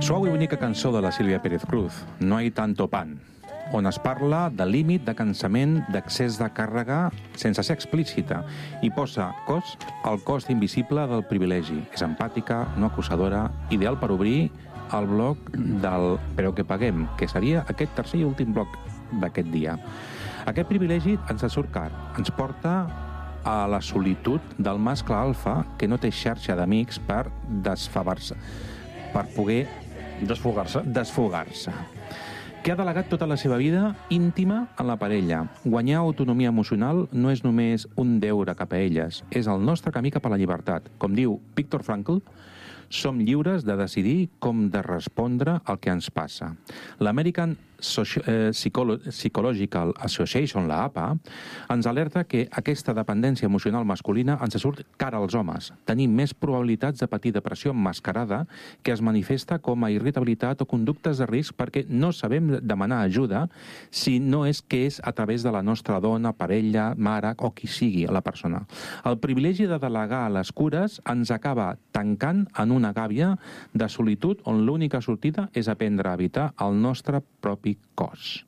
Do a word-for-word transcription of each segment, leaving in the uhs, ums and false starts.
Suau i bonica cançó de la Sílvia Pérez Cruz, No hay tanto pan, on es parla de límit, de cansament, d'accés de càrrega sense ser explícita i posa cos al cost invisible del privilegi. És empàtica, no acusadora, ideal per obrir el bloc del Però que paguem, que seria aquest tercer i últim bloc d'aquest dia. Aquest privilegi ens surt car, ens porta a la solitud del mascle alfa que no té xarxa d'amics per desfavar-se, per poder desfogar-se. desfogar-se. Que ha delegat tota la seva vida íntima en la parella. Guanyar autonomia emocional no és només un deure cap a elles, és el nostre camí cap a la llibertat. Com diu Viktor Frankl, som lliures de decidir com de respondre al que ens passa. L'American Soci- eh, Psycholo- Psychological Association, la A P A, ens alerta que aquesta dependència emocional masculina ens surt cara als homes. Tenim més probabilitats de patir depressió emmascarada que es manifesta com a irritabilitat o conductes de risc perquè no sabem demanar ajuda si no és que és a través de la nostra dona, parella, mare o qui sigui la persona. El privilegi de delegar les cures ens acaba tancant en una gàbia de solitud on l'única sortida és aprendre a evitar el nostre propi cos.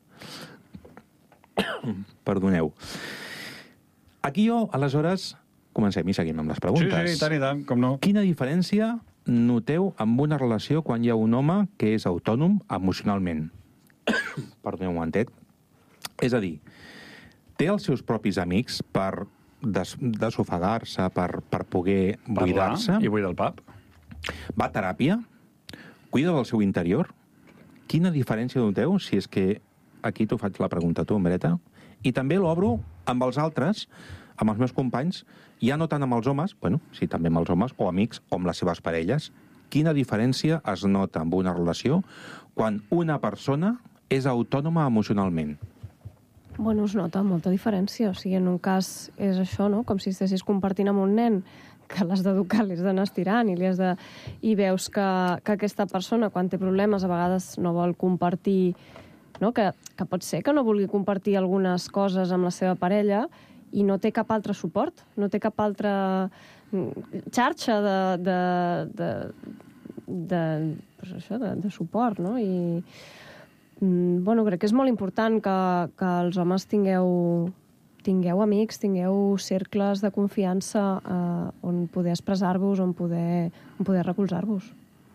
Perdoneu. Aquí jo, aleshores, comencem i seguim amb les preguntes. Sí, sí, tant i tant, com no. Quina diferència noteu amb una relació quan hi ha un home que és autònom emocionalment? Perdoneu un momentet. És a dir, té els seus propis amics per des desofegar-se, per, per poder buidar-se? Parlar i buidar el pap. Va a teràpia? Cuida del seu interior? Quina diferència noteu, si és que aquí t'ho faig la pregunta a tu, Ambreta, i també l'obro amb els altres, amb els meus companys, ja no tant amb els homes, bueno, sí, també amb els homes, o amics, o amb les seves parelles. Quina diferència es nota en una relació quan una persona és autònoma emocionalment? Bueno, es nota molta diferència. O sigui, en un cas és això, no? Com si estessis compartint amb un nen que l'has d'educar, l'has d'anar estirant i, li has de... i veus que, que aquesta persona, quan té problemes, a vegades no vol compartir, no? Que, que pot ser que no vulgui compartir algunes coses amb la seva parella i no té cap altre suport, no té cap altra xarxa de, de, de, de, pues això, de, de suport, no? I, bueno, crec que és molt important que, que els homes tingueu... tingueu amics, tingueu cercles de confiança eh, on poder expressar-vos, on poder, on poder recolzar-vos.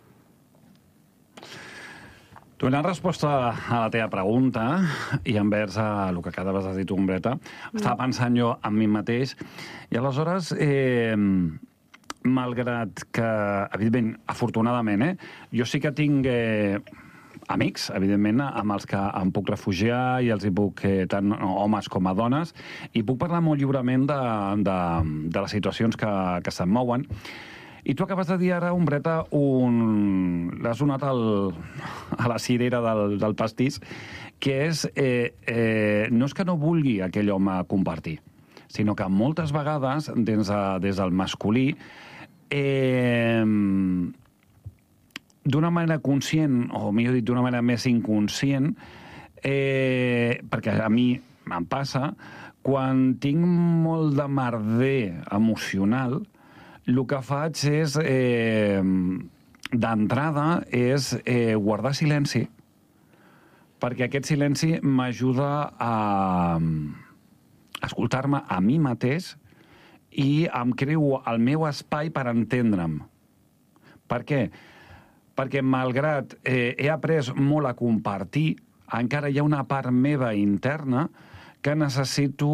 Donant resposta a la teva pregunta i envers a el que acabes de dir tu, Ambreta, mm. estava pensant jo en mi mateix i aleshores, eh, malgrat que, evidentment, afortunadament, eh, jo sí que tinc... Eh, amics, evidentment, amb els que em puc refugiar i els hi puc, eh, tant homes com a dones, i puc parlar molt lliurement de, de, de les situacions que, que se'm mouen. I tu acabes de dir ara, Ambreta, un... l'has donat al, a la cirera del, del pastís, que és, eh, eh, no és que no vulgui aquell home compartir, sinó que moltes vegades, des, de, des del masculí, eh, d'una manera conscient, o millor dit, d'una manera més inconscient, eh, perquè a mi em passa, quan tinc molt de merder emocional, el que faig és, eh, d'entrada, és eh, guardar silenci, perquè aquest silenci m'ajuda a escoltar-me a mi mateix i em creo el meu espai per entendre'm. Per què? Perquè malgrat eh, he après molt a compartir, encara hi ha una part meva interna que necessito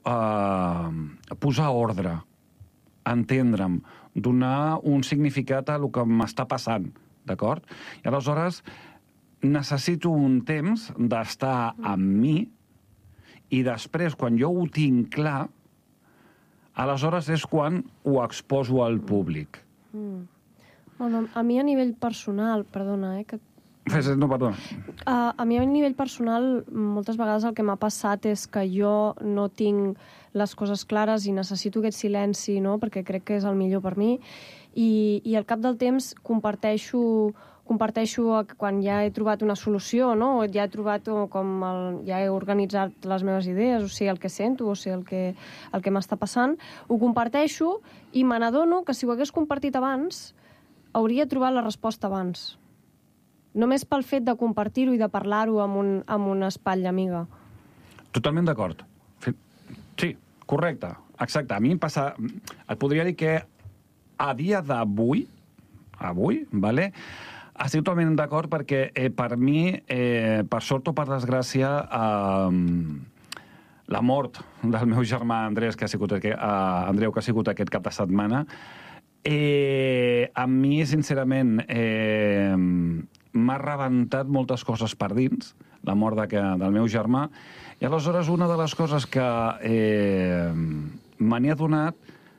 eh, posar ordre, entendre'm, donar un significat a el que m'està passant, d'acord? I aleshores necessito un temps d'estar amb mi i després, quan jo ho tinc clar, aleshores és quan ho exposo al públic. Mm. Bueno, a mi a nivell personal, perdona, eh, que... Fes, no, perdona. Uh, a mi a nivell personal, moltes vegades el que m'ha passat és que jo no tinc les coses clares i necessito aquest silenci, no?, perquè crec que és el millor per mi, i, i al cap del temps comparteixo, comparteixo quan ja he trobat una solució, no?, o ja he trobat com el, ja he organitzat les meves idees, o sigui, el que sento, o sigui, el que, el que m'està passant, ho comparteixo i me n'adono que si ho hagués compartit abans hauria trobat la resposta abans. Només pel fet de compartir-ho i de parlar-ho amb, un, amb una espatlla amiga. Totalment d'acord. Sí, correcte, exacte. A mi em passa... Et podria dir que a dia d'avui, avui, vale, estic totalment d'acord perquè eh, per mi, eh, per sort o per desgràcia, eh, la mort del meu germà Andrés, que ha sigut, eh, Andreu, que ha sigut aquest cap de setmana, eh, a mi, sincerament, eh, m'ha rebentat moltes coses per dins, la mort de que, del meu germà, i aleshores una de les coses que eh, me n'he adonat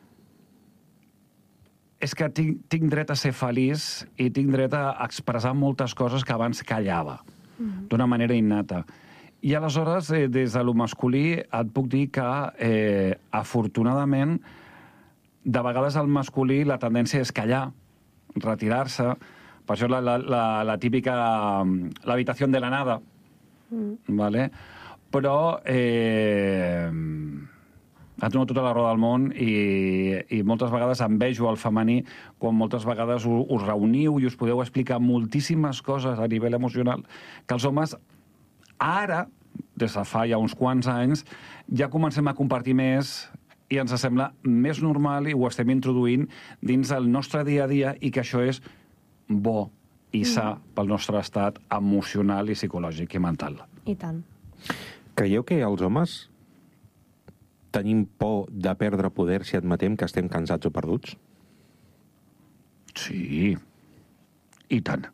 és que tinc, tinc dret a ser feliç i tinc dret a expressar moltes coses que abans callava, mm. d'una manera innata. I aleshores, eh, des de lo masculí, et puc dir que, eh, afortunadament, de vegades al masculí la tendència és callar, retirar-se. Per això la, la, la, la típica l'habitació de la nada, mm. vale? Però eh, et dono tota la raó del món i, i moltes vegades envejo el femení quan moltes vegades us, us reuniu i us podeu explicar moltíssimes coses a nivell emocional que els homes ara, des de fa ja uns quants anys, ja comencem a compartir més i ens sembla més normal i ho estem introduint dins el nostre dia a dia i que això és bo i sa mm. pel nostre estat emocional i psicològic i mental. I tant. Creieu que els homes tenim por de perdre poder si admetem que estem cansats o perduts? Sí, i tant.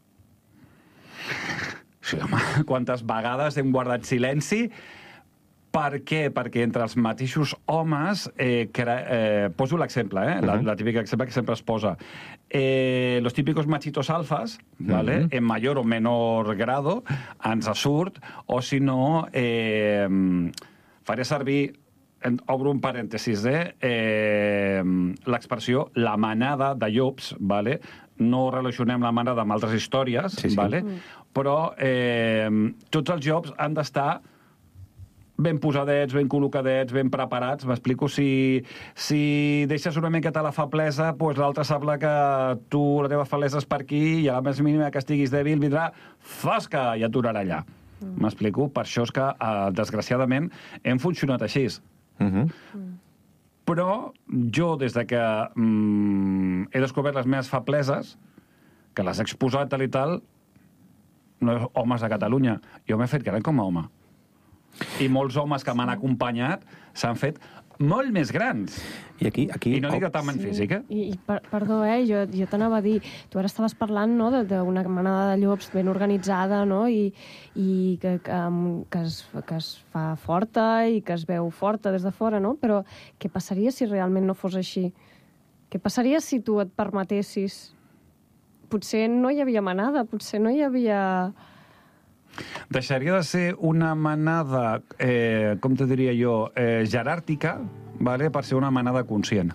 Sí, home, quantes vegades hem guardat silenci. Per què? Perquè entre els mateixos homes, eh, cre... eh, poso l'exemple, eh? la, uh -huh. la típica exemple que sempre es posa. Eh, los típicos machitos alfas, ¿vale? Uh -huh. en mayor o menor grado, ens surt, o si no, eh, faré servir, obro un parèntesis, eh? eh, l'expressió la manada de llops, ¿vale? No relacionem la manada amb altres històries, sí, sí. ¿vale? Uh-huh. Però eh, tots els llops han d'estar ben posadets, ben col·locadets, ben preparats. M'explico, si, si deixes una miqueta la feblesa, pues l'altre sembla que tu, la teva feblesa és per aquí, i a la més mínima que estiguis dèbil, vindrà fasca i aturarà allà. M'explico? Mm. Per això és que, eh, desgraciadament, hem funcionat així. Mm-hmm. Mm. Però jo, des de que mm, he descobert les meves febleses, que les he exposat tal i tal, no homes de Catalunya, jo m'he fet gran com a home. I molts homes que m'han acompanyat s'han fet molt més grans. I aquí... aquí I no dic tant en sí. física. I, i per, perdó, eh? Jo, jo t'anava a dir... Tu ara estaves parlant, no?, d'una manada de llops ben organitzada, no?, i, i que, que, que, es, que es fa forta i que es veu forta des de fora, no? Però què passaria si realment no fos així? Què passaria si tu et permetessis? Potser no hi havia manada, potser no hi havia... Deixaria de ser una manada, eh, com te diria jo, eh, jeràrquica, vale, per ser una manada conscient.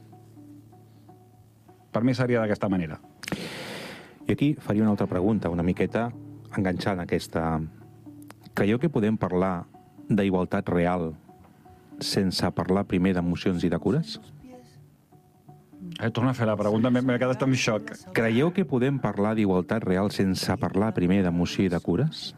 Per mi seria d'aquesta manera. I aquí faria una altra pregunta, una miqueta enganxant aquesta. Creieu que podem parlar d'igualtat real sense parlar primer d'emocions i de cures? Eh, torna a fer la pregunta, m'he quedat en xoc. Creieu que podem parlar d'igualtat real sense parlar primer d'emoció i de cures?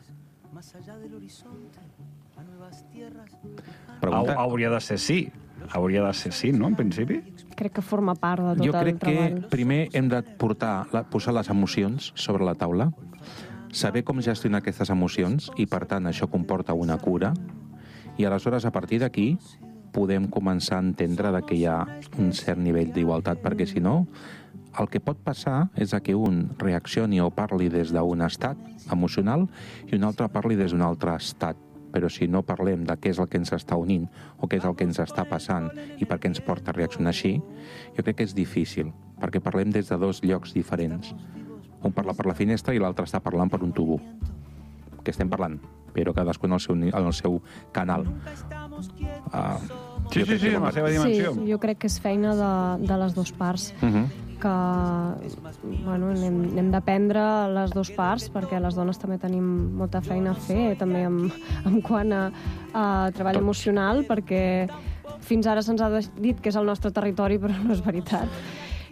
Pregunta... Hauria de ser sí. Hauria de ser sí, no, en principi? Crec que forma part de tot jo el treball. Jo crec que primer hem de portar, posar les emocions sobre la taula, saber com gestionar aquestes emocions, i per tant això comporta una cura, i aleshores a partir d'aquí podem començar a entendre que hi ha un cert nivell d'igualtat, perquè si no, el que pot passar és que un reaccioni o parli des d'un estat emocional i un altre parli des d'un altre estat. Però si no parlem de què és el que ens està unint o què és el que ens està passant i per què ens porta a reaccionar així, jo crec que és difícil, perquè parlem des de dos llocs diferents. Un parla per la finestra i l'altre està parlant per un tubo. Que estem parlant, però cadascú en el seu, en el seu canal. Uh, sí, sí, sí, en la seva dimensió. Sí, jo crec que és feina de, de les dues parts. Uh-huh. Que bueno, n'hem, n'hem d'aprendre les dues parts, perquè les dones també tenim molta feina a fer, també en, en quant a, a treball Tot. emocional, perquè fins ara se'ns ha dit que és el nostre territori, però no és veritat.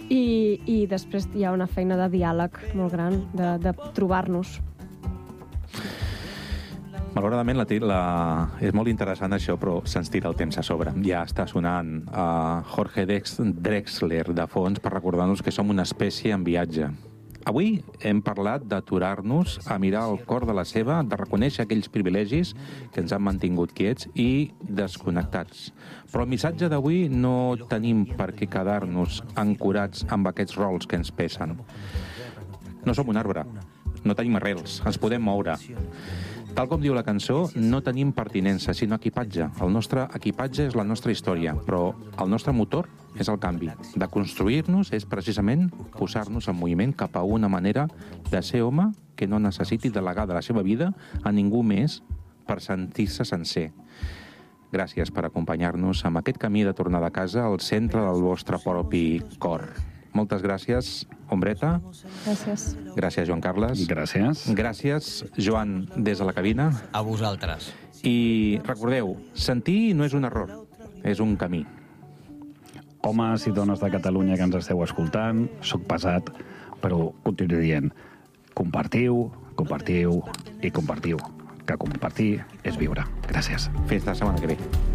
I, i després hi ha una feina de diàleg molt gran, de, de trobar-nos. Malauradament, la, la... és molt interessant això, però se'ns tira el temps a sobre. Ja està sonant uh, Jorge Dex... Drexler de fons per recordar-nos que som una espècie en viatge. Avui hem parlat d'aturar-nos a mirar el cor de la seva, de reconèixer aquells privilegis que ens han mantingut quiets i desconnectats. Però el missatge d'avui no tenim per què quedar-nos ancorats amb aquests rols que ens pesen. No som un arbre, no tenim arrels, ens podem moure. Tal com diu la cançó, no tenim pertinença, sinó equipatge. El nostre equipatge és la nostra història, però el nostre motor és el canvi. De construir-nos és precisament posar-nos en moviment cap a una manera de ser home que no necessiti delegar de la seva vida a ningú més per sentir-se sencer. Gràcies per acompanyar-nos amb aquest camí de tornada a casa al centre del vostre propi cor. Moltes gràcies, Ombreta. Gràcies. Gràcies, Joan Carles. Gràcies. Gràcies, Joan, des de la cabina. A vosaltres. I recordeu, sentir no és un error, és un camí. Homes i dones de Catalunya que ens esteu escoltant, soc pesat, però continuo dient, compartiu, compartiu i compartiu, que compartir és viure. Gràcies. Fins la setmana que ve.